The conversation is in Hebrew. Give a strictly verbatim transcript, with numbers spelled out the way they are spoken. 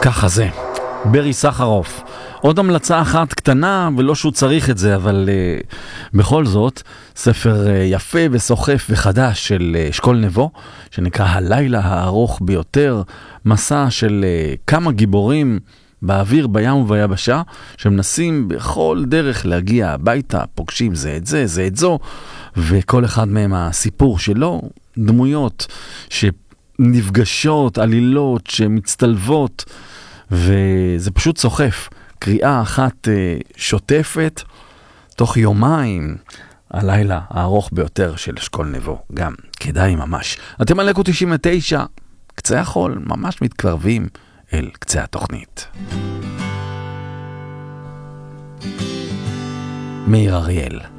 ככה זה. ברי סחרוף. עוד המלצה אחת קטנה, ולא שהוא צריך את זה, אבל uh, בכל זאת, ספר uh, יפה וסוחף וחדש של uh, אשכול נבו, שנקרא הלילה הארוך ביותר, מסע של uh, כמה גיבורים באוויר, בים וביבשה, שמנסים בכל דרך להגיע הביתה, פוגשים זה את זה, זה את זו, וכל אחד מהם הסיפור שלו, דמויות שנפגשות, עלילות שמצטלבות, וזה פשוט סוחף. קריאה אחת שוטפת, תוך יומיים, הלילה הארוך ביותר של אשכול נבו. גם כדאי ממש. אתם על אקו תשעים ותשע, קצה החול, ממש מתקרבים אל קצה התוכנית. מאיר אריאל.